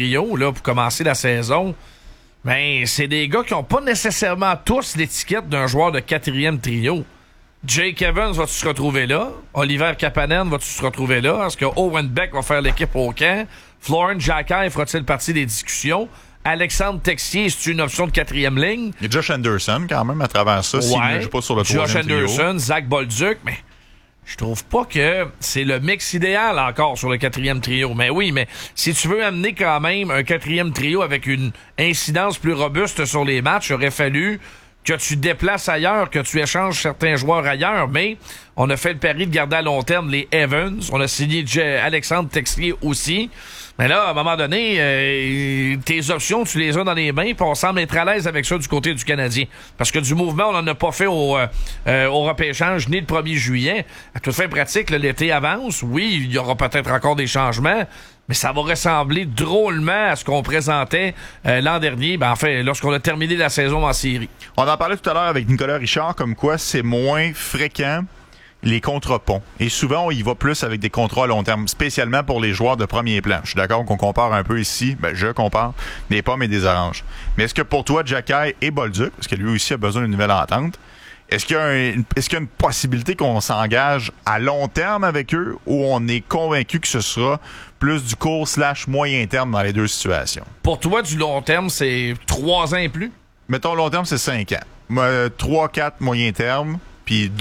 trio là, pour commencer la saison, ben, c'est des gars qui n'ont pas nécessairement tous l'étiquette d'un joueur de 4e trio. Jake Evans, vas-tu se retrouver là? Oliver Kapanen, vas-tu se retrouver là? Est-ce que Owen Beck va faire l'équipe au camp? Florent Xhekaj fera-t-il partie des discussions? Alexandre Texier, c'est une option de 4e ligne? Il y a Josh Anderson, quand même, à travers ça, s'il ne joue pas sur le 3e Josh trio. Anderson, Zach Bolduc, mais je trouve pas que c'est le mix idéal encore sur le 4e trio. Mais oui, mais si tu veux amener quand même un 4e trio avec une incidence plus robuste sur les matchs, il aurait fallu que tu déplaces ailleurs, que tu échanges certains joueurs ailleurs, mais on a fait le pari de garder à long terme les Evans. On a signé Alexandre Texier aussi. Mais là, à un moment donné, tes options, tu les as dans les mains, puis on semble être à l'aise avec ça du côté du Canadien. Parce que du mouvement, on n'en a pas fait au repêchage ni le 1er juillet. À toute fin pratique, l'été avance. Oui, il y aura peut-être encore des changements, mais ça va ressembler drôlement à ce qu'on présentait l'an dernier, lorsqu'on a terminé la saison en série. On en parlait tout à l'heure avec Nicolas Richard, comme quoi c'est moins fréquent les contre-ponts. Et souvent, on y va plus avec des contrats à long terme, spécialement pour les joueurs de premier plan. Je suis d'accord qu'on compare un peu ici, je compare des pommes et des oranges. Mais est-ce que pour toi, Xhekaj et Bolduc, parce que lui aussi a besoin d'une nouvelle entente, est-ce qu'il y a une possibilité qu'on s'engage à long terme avec eux ou on est convaincu que ce sera plus du court/moyen terme dans les deux situations? Pour toi, du long terme, c'est 3 ans et plus? Mettons, long terme, c'est 5 ans. 3-4 moyen terme, puis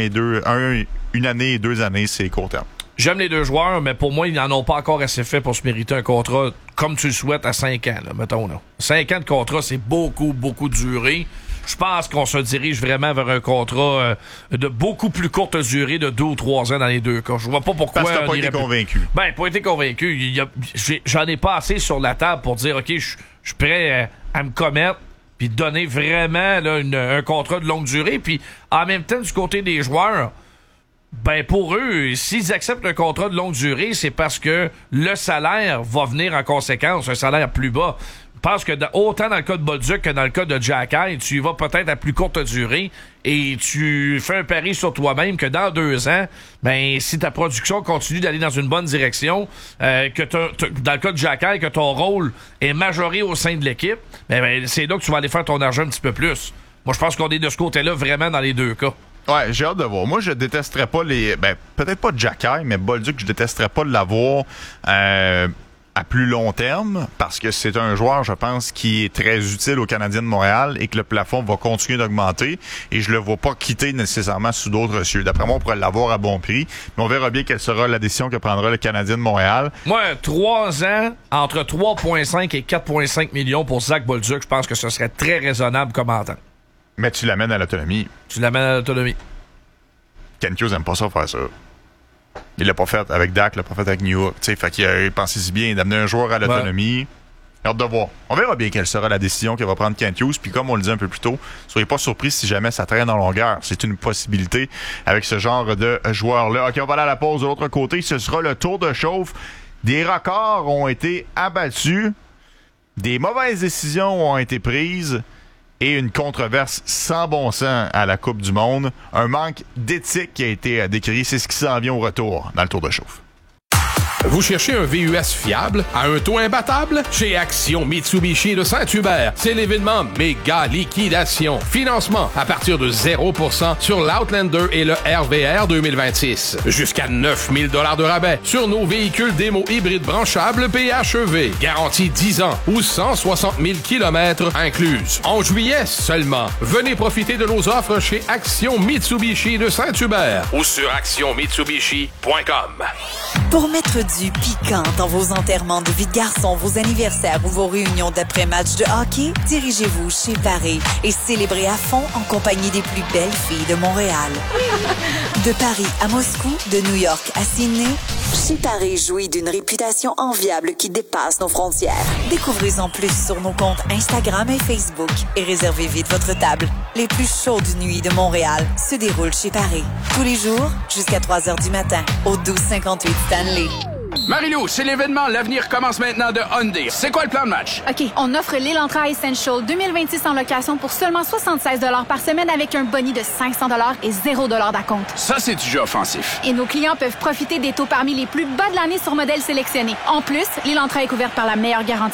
une année et 2 années, c'est court terme. J'aime les deux joueurs, mais pour moi, ils n'en ont pas encore assez fait pour se mériter un contrat comme tu le souhaites à 5 ans, là, mettons. Là. 5 ans de contrat, c'est beaucoup, beaucoup de durée. Je pense qu'on se dirige vraiment vers un contrat de beaucoup plus courte durée, de 2 ou 3 ans dans les deux cas. Je vois pas pourquoi... Parce que t'as pas été convaincu. Pas été convaincu. J'en ai pas assez sur la table pour dire, OK, je suis prêt à me commettre puis donner vraiment là, un contrat de longue durée. Puis en même temps, du côté des joueurs, pour eux, s'ils acceptent un contrat de longue durée, c'est parce que le salaire va venir en conséquence, un salaire plus bas. Je pense que autant dans le cas de Bolduc que dans le cas de Xhekaj, tu y vas peut-être à plus courte durée et tu fais un pari sur toi-même que dans 2 ans, si ta production continue d'aller dans une bonne direction, que dans le cas de Xhekaj, que ton rôle est majoré au sein de l'équipe, c'est là que tu vas aller faire ton argent un petit peu plus. Moi, je pense qu'on est de ce côté-là vraiment dans les deux cas. Ouais, j'ai hâte de voir. Moi, je détesterais pas peut-être pas Xhekaj, mais Bolduc, je détesterais pas de l'avoir à plus long terme, parce que c'est un joueur, je pense, qui est très utile aux Canadiens de Montréal et que le plafond va continuer d'augmenter et je le vois pas quitter nécessairement sous d'autres cieux. D'après moi, on pourrait l'avoir à bon prix, mais on verra bien quelle sera la décision que prendra le Canadien de Montréal. Moi, 3 ans, entre 3,5 et 4,5 millions pour Zach Bolduc, je pense que ce serait très raisonnable comme entente. Mais tu l'amènes à l'autonomie. Kent Hughes n'aime pas ça faire ça. Il l'a pas fait avec Dak, il l'a pas fait avec New York. Fait qu'il a pensé si bien d'amener un joueur à l'autonomie. Ouais. Hâte de voir. On verra bien quelle sera la décision que va prendre Kent Hughes. Puis comme on le disait un peu plus tôt, soyez pas surpris si jamais ça traîne en longueur. C'est une possibilité avec ce genre de joueur-là. OK, on va aller à la pause de l'autre côté. Ce sera le tour de chauffe. Des records ont été abattus. Des mauvaises décisions ont été prises. Et une controverse sans bon sens à la Coupe du Monde. Un manque d'éthique qui a été décrit. C'est ce qui s'en vient au retour dans le tour de chauffe. Vous cherchez un VUS fiable à un taux imbattable? Chez Action Mitsubishi de Saint-Hubert, c'est l'événement méga liquidation. Financement à partir de 0% sur l'Outlander et le RVR 2026. Jusqu'à 9 000 $ de rabais sur nos véhicules démo hybrides branchables PHEV. Garantie 10 ans ou 160 000 km incluses. En juillet seulement, venez profiter de nos offres chez Action Mitsubishi de Saint-Hubert ou sur actionmitsubishi.com. Pour mettre du piquant dans vos enterrements de vie de garçon, vos anniversaires ou vos réunions d'après-match de hockey, dirigez-vous chez Paris et célébrez à fond en compagnie des plus belles filles de Montréal. De Paris à Moscou, de New York à Sydney, Chez Paris jouit d'une réputation enviable qui dépasse nos frontières. Découvrez-en plus sur nos comptes Instagram et Facebook et réservez vite votre table. Les plus chaudes nuits de Montréal se déroulent chez Paris. Tous les jours, jusqu'à 3h du matin, au 1258 Stanley. Marie-Lou, c'est l'événement L'avenir commence maintenant de Hyundai. C'est quoi le plan de match? OK, on offre l'Elantra Essential 2026 en location pour seulement 76 $ par semaine avec un boni de 500 $ et 0 $ d'acompte. Ça, c'est du jeu offensif. Et nos clients peuvent profiter des taux parmi les plus bas de l'année sur modèles sélectionnés. En plus, l'Elantra est couverte par la meilleure garantie